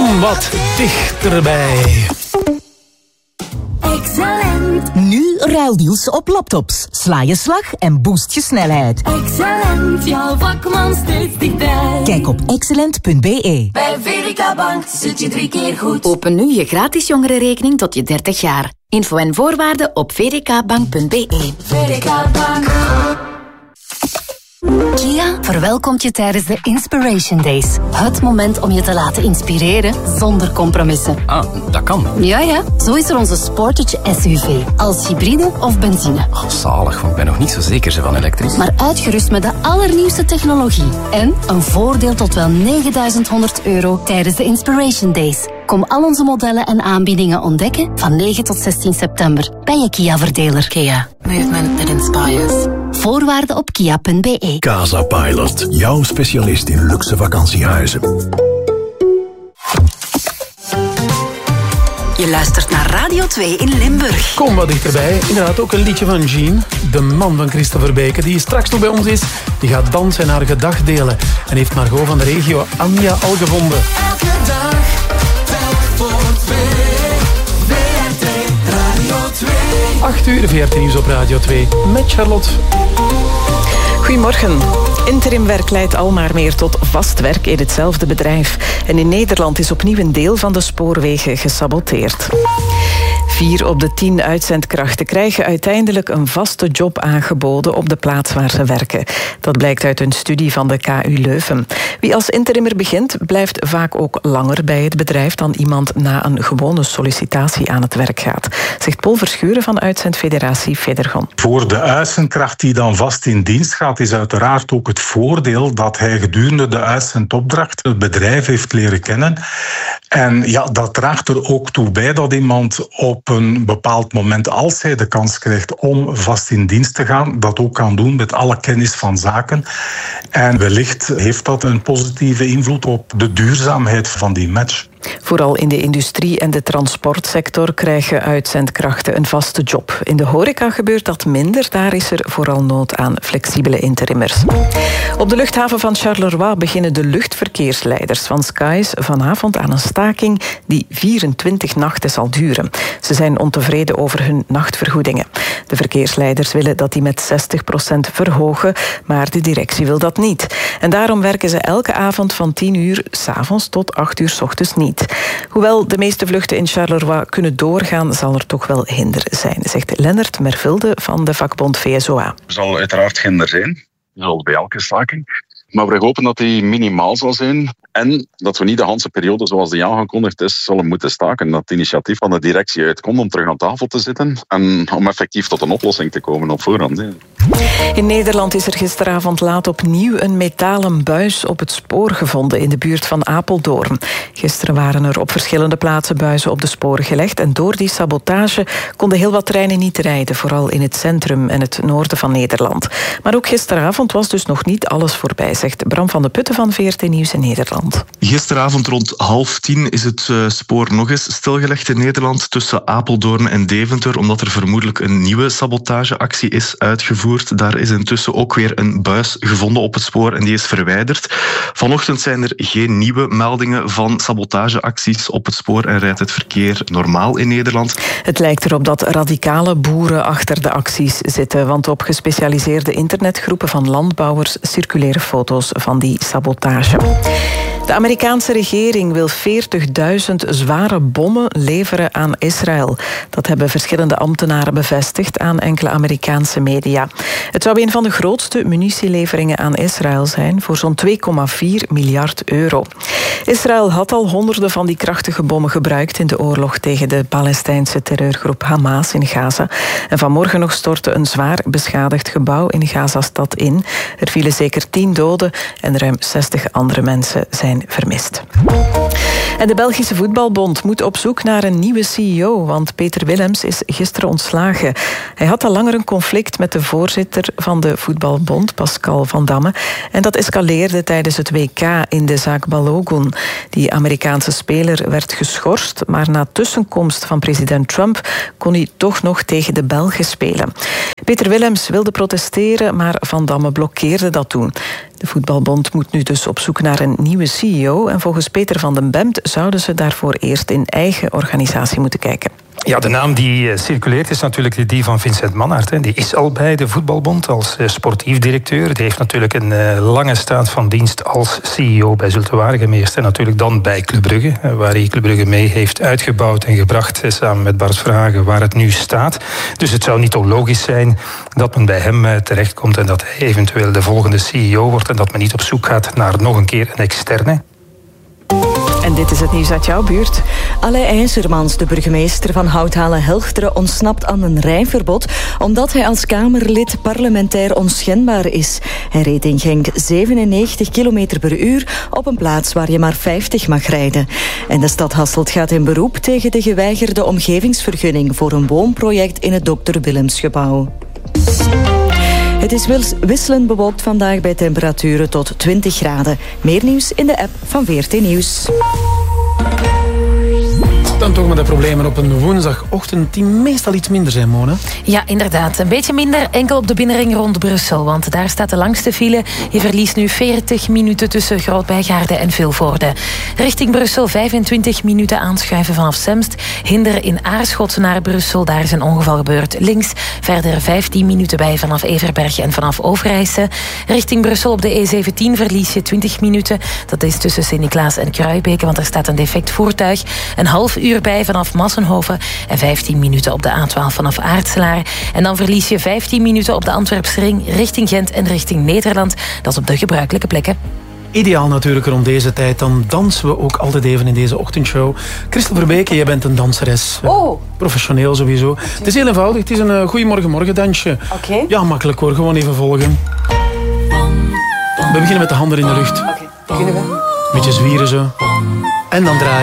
Kom wat dichterbij. Excellent. Nu ruildeals op laptops. Sla je slag en boost je snelheid. Excellent, jouw vakman steeds dichtbij. Kijk op excellent.be. Bij VDK Bank zit je 3 keer goed. Open nu je gratis jongerenrekening tot je 30 jaar. Info en voorwaarden op vdkbank.be. VDK Bank. Kia verwelkomt je tijdens de Inspiration Days. Het moment om je te laten inspireren zonder compromissen. Ah, dat kan. Ja, zo is er onze Sportage SUV. Als hybride of benzine. Oh, zalig, want ik ben nog niet zo zeker van elektrisch. Maar uitgerust met de allernieuwste technologie. En een voordeel tot wel €9.100 tijdens de Inspiration Days. Kom al onze modellen en aanbiedingen ontdekken van 9 tot 16 september bij je Kia-verdeler. Kia. Movement that inspires. Voorwaarden op kia.be. Casa Pilot, jouw specialist in luxe vakantiehuizen. Je luistert naar Radio 2 in Limburg. Kom wat dichterbij. Inderdaad ook een liedje van Jean, de man van Christopher Beke, die straks nog bij ons is. Die gaat dansen en haar gedag delen. En heeft Margot van de regio Anja al gevonden. Elke dag, telk voor 2. VRT Radio 2. 8 uur VRT Nieuws op Radio 2 met Charlotte. Goedemorgen. Interimwerk leidt al maar meer tot vast werk in hetzelfde bedrijf. En in Nederland is opnieuw een deel van de spoorwegen gesaboteerd. 4 op de 10 uitzendkrachten krijgen uiteindelijk een vaste job aangeboden op de plaats waar ze werken. Dat blijkt uit een studie van de KU Leuven. Wie als interimmer begint, blijft vaak ook langer bij het bedrijf dan iemand na een gewone sollicitatie aan het werk gaat, zegt Paul Verschuren van uitzendfederatie Federgon. Voor de uitzendkracht die dan vast in dienst gaat, is uiteraard ook het voordeel dat hij gedurende de uitzendopdracht het bedrijf heeft leren kennen. En ja, dat draagt er ook toe bij dat iemand op een bepaald moment, als hij de kans krijgt om vast in dienst te gaan, dat ook kan doen met alle kennis van zaken. En wellicht heeft dat een positieve invloed op de duurzaamheid van die match. Vooral in de industrie en de transportsector krijgen uitzendkrachten een vaste job. In de horeca gebeurt dat minder. Daar is er vooral nood aan flexibele interimmers. Op de luchthaven van Charleroi beginnen de luchtverkeersleiders van Skies vanavond aan een staking die 24 nachten zal duren. Ze zijn ontevreden over hun nachtvergoedingen. De verkeersleiders willen dat die met 60% verhogen, maar de directie wil dat niet. En daarom werken ze elke avond van 10 uur 's avonds tot 8 uur 's ochtends niet. Hoewel de meeste vluchten in Charleroi kunnen doorgaan, zal er toch wel hinder zijn, zegt Lennart Mervelde van de vakbond VSOA. Er zal uiteraard hinder zijn, zoals bij elke staking. Maar we hopen dat die minimaal zal zijn en dat we niet de hele periode zoals die aangekondigd is zullen moeten staken. Dat het initiatief van de directie uitkomt om terug aan tafel te zitten en om effectief tot een oplossing te komen op voorhand. In Nederland is er gisteravond laat opnieuw een metalen buis op het spoor gevonden in de buurt van Apeldoorn. Gisteren waren er op verschillende plaatsen buizen op de sporen gelegd en door die sabotage konden heel wat treinen niet rijden, vooral in het centrum en het noorden van Nederland. Maar ook gisteravond was dus nog niet alles voorbij, zegt Bram van de Putten van VRT Nieuws in Nederland. Gisteravond rond 9:30 is het spoor nog eens stilgelegd in Nederland tussen Apeldoorn en Deventer, omdat er vermoedelijk een nieuwe sabotageactie is uitgevoerd. Daar is intussen ook weer een buis gevonden op het spoor en die is verwijderd. Vanochtend zijn er geen nieuwe meldingen van sabotageacties op het spoor en rijdt het verkeer normaal in Nederland. Het lijkt erop dat radicale boeren achter de acties zitten, want op gespecialiseerde internetgroepen van landbouwers circuleren foto's van die sabotage. De Amerikaanse regering wil 40.000 zware bommen leveren aan Israël. Dat hebben verschillende ambtenaren bevestigd aan enkele Amerikaanse media. Het zou een van de grootste munitieleveringen aan Israël zijn voor zo'n 2,4 miljard euro. Israël had al honderden van die krachtige bommen gebruikt in de oorlog tegen de Palestijnse terreurgroep Hamas in Gaza. En vanmorgen nog stortte een zwaar beschadigd gebouw in Gazastad in. Er vielen zeker 10 doden en ruim 60 andere mensen zijn vermist. En de Belgische Voetbalbond moet op zoek naar een nieuwe CEO, want Peter Willems is gisteren ontslagen. Hij had al langer een conflict met de voorzitter van de Voetbalbond, Pascal Van Damme, en dat escaleerde tijdens het WK in de zaak Balogun. Die Amerikaanse speler werd geschorst, maar na tussenkomst van president Trump kon hij toch nog tegen de Belgen spelen. Peter Willems wilde protesteren, maar Van Damme blokkeerde dat toen. De Voetbalbond moet nu dus op zoek naar een nieuwe CEO en volgens Peter van den Bemt zouden ze daarvoor eerst in eigen organisatie moeten kijken. Ja, de naam die circuleert is natuurlijk die van Vincent Mannaert. Die is al bij de Voetbalbond als sportief directeur. Die heeft natuurlijk een lange staat van dienst als CEO bij Zulte Waregem eerst. En natuurlijk dan bij Club Brugge, waar hij Club Brugge mee heeft uitgebouwd en gebracht samen met Bart Verhagen waar het nu staat. Dus het zou niet onlogisch zijn dat men bij hem terechtkomt en dat hij eventueel de volgende CEO wordt en dat men niet op zoek gaat naar nog een keer een externe. En dit is het nieuws uit jouw buurt. Alain IJzermans, de burgemeester van Houthalen-Helchteren, ontsnapt aan een rijverbod omdat hij als Kamerlid parlementair onschendbaar is. Hij reed in Genk 97 km per uur op een plaats waar je maar 50 mag rijden. En de stad Hasselt gaat in beroep tegen de geweigerde omgevingsvergunning voor een woonproject in het Dr. Willemsgebouw. Het is wisselend bewolkt vandaag bij temperaturen tot 20 graden. Meer nieuws in de app van VRT Nieuws. Dan toch met de problemen op een woensdagochtend die meestal iets minder zijn, Mona. Ja, inderdaad. Een beetje minder enkel op de binnenring rond Brussel. Want daar staat de langste file. Je verliest nu 40 minuten tussen Groot-Bijgaarde en Vilvoorde. Richting Brussel 25 minuten aanschuiven vanaf Semst. Hinder in Aarschot naar Brussel. Daar is een ongeval gebeurd. Links verder 15 minuten bij vanaf Everberg en vanaf Overijse. Richting Brussel op de E17 verlies je 20 minuten. Dat is tussen Sint-Niklaas en Kruibeke, want er staat een defect voertuig. Een half uur bij vanaf Massenhoven en 15 minuten op de A12 vanaf Aartselaar. En dan verlies je 15 minuten op de Antwerpsring richting Gent en richting Nederland. Dat is op de gebruikelijke plekken. Ideaal natuurlijk rond deze tijd. Dan dansen we ook altijd even in deze ochtendshow. Christel Verbeke, jij bent een danseres. Oh. Professioneel sowieso. Het is heel eenvoudig. Het is een goeiemorgen dansje. Oké. Ja, makkelijk hoor. Gewoon even volgen. We beginnen met de handen in de lucht. Oké. Beginnen we. Beetje zwieren zo. En dan draaien.